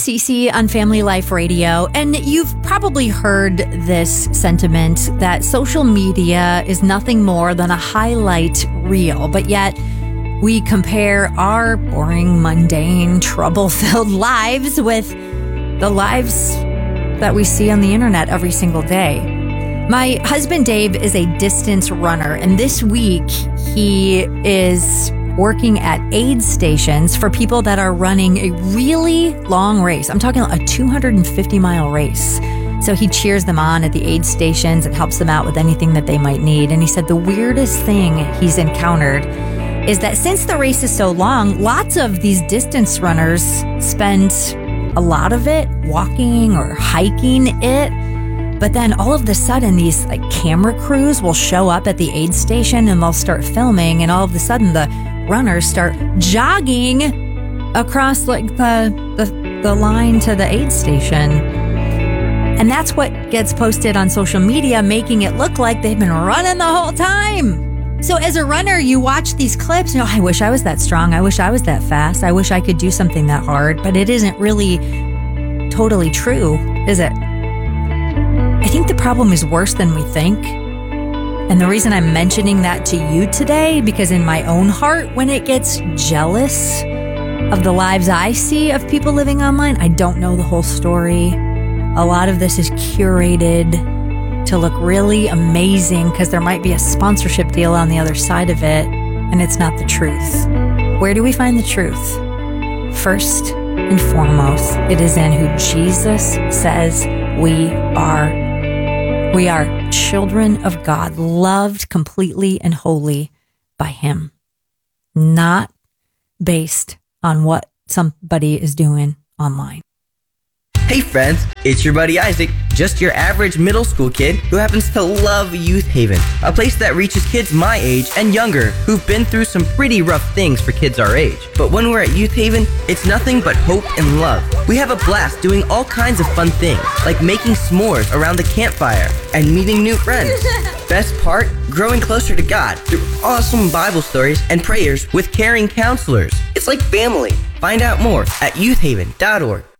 Cece on Family Life Radio, and you've probably heard this sentiment that social media is nothing more than a highlight reel, but yet we compare our boring, mundane, trouble-filled lives with the lives that we see on the internet every single day. My husband Dave is a distance runner, and this week he is working at aid stations for people that are running a really long race. I'm talking a 250-mile race. So he cheers them on at the aid stations and helps them out with anything that they might need. And he said the weirdest thing he's encountered is that since the race is so long, lots of these distance runners spend a lot of it walking or hiking it. But then all of a sudden, these camera crews will show up at the aid station and they'll start filming. And all of a sudden, the runners start jogging across the line to the aid station. And that's what gets posted on social media, making it look like they've been running the whole time. So as a runner, you watch these clips, I wish I was that strong. I wish I was that fast. I wish I could do something that hard. But it isn't really totally true, is it? I think the problem is worse than we think. And the reason I'm mentioning that to you today, because in my own heart, when it gets jealous of the lives I see of people living online, I don't know the whole story. A lot of this is curated to look really amazing because there might be a sponsorship deal on the other side of it, and it's not the truth. Where do we find the truth? First and foremost, it is in who Jesus says we are. We are children of God, loved completely and wholly by Him, not based on what somebody is doing online. Hey friends, it's your buddy Isaac, just your average middle school kid who happens to love Youth Haven, a place that reaches kids my age and younger who've been through some pretty rough things for kids our age. But when we're at Youth Haven, it's nothing but hope and love. We have a blast doing all kinds of fun things, like making s'mores around the campfire and meeting new friends. Best part, growing closer to God through awesome Bible stories and prayers with caring counselors. It's like family. Find out more at youthhaven.org.